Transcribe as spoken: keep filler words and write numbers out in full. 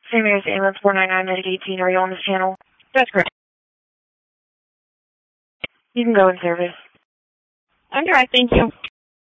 Saint Mary's ambulance four nine nine medic eighteen, are you on this channel? That's correct. You can go in service. All right, thank you.